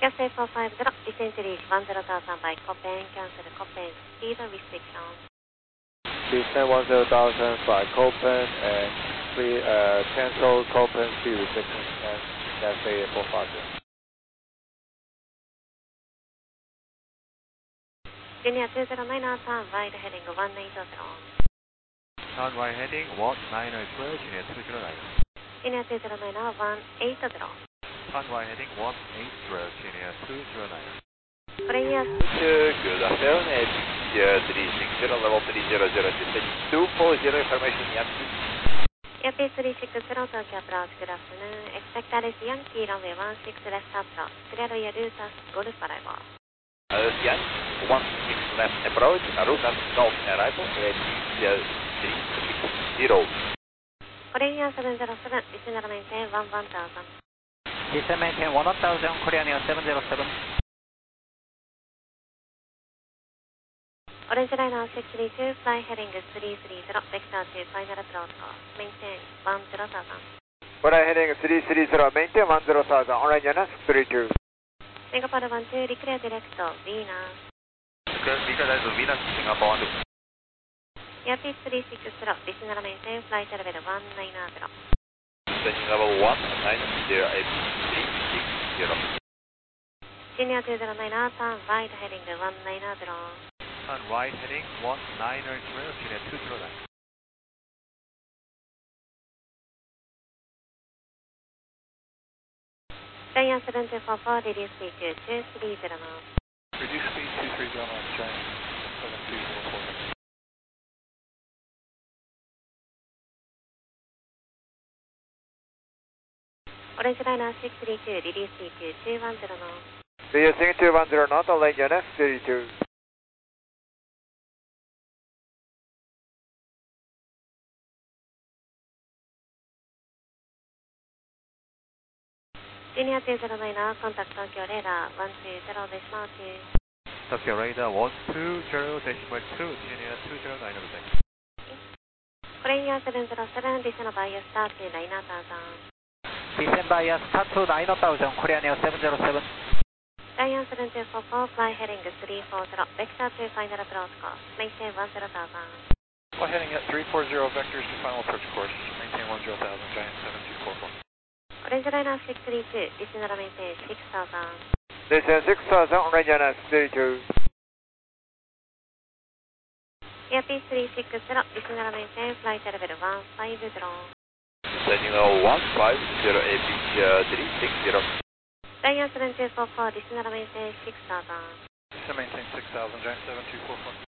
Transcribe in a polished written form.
Cafe 450, descent reach 10,000 by Copen, cancel Copen, speed restriction. Descent 10,000 by Copen and cancel Copen speed restriction and Cafe 450. Junior 209, turn right heading 190. Turn right heading 190, Junior 209. Junior 209, 180. Turn right heading 180, Junior 209. Korea. Good afternoon, APC 360, level 300, descend 240, information Yankee. Yankee 360, Tokyo approach, good afternoon. Expect Alice Yankee, runway 16 left approach. Clear your route as Golf arrival. Yankee 16 left approach, route as Golf arrival, APC 360. Korea 707, descend maintain 1000. Descend maintain 1000, Korean Air 707. Orange Liner 632, fly heading 330, vector to final protocol. Maintain 10,000. Fly heading 330, maintain 10,000, Orange Liner 632. Singapore 12, declare direct Venus. Declare direct Venus, Singapore 12. Yankee 360, descend maintain, flight level 190. Descending level 190, APC 360. Junior 209, turn right heading 190. Turn right heading 190, Junior 209. Giant 7244, reduce speed to 230 knots. Reduce speed 230 knots, Giant 7244. Orange Liner 632, reduce speed to 210 knots. Reducing 210 knots, Orange Liner 632. Junior 209, contact Tokyo radar 120 decimal 2. Tokyo radar 120 decimal 2, Junior 209 over there. Korea 707, descend by start to 9000. Descend by start to 9000, Korean Air 707. Giant 7244, fly heading 340, vector to final protocol. Maintain 10,000. Fly heading at 340, vectors to final approach course. Maintain 10,000, Giant 7244. Orange Liner 632, descend maintain 6000. Descend 6000, Orange Liner 632. Yankee 360, descend maintain, flight level 150. Descending level 150, APC 360. Giant 7244, descend maintain 6000. Descend maintain 6000, Giant 7244.